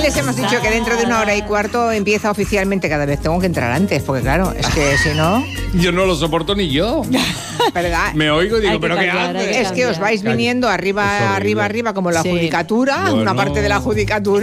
les hemos dicho que dentro de 1h15 empieza oficialmente. Cada vez tengo que entrar antes, porque claro, es que si no... Yo no lo soporto ni yo. ¿Verdad? Me oigo y digo, ¿pero qué cambiar, haces? Es que os vais viniendo arriba, Es horrible. arriba, como la Sí. judicatura, Bueno. una parte de la judicatura.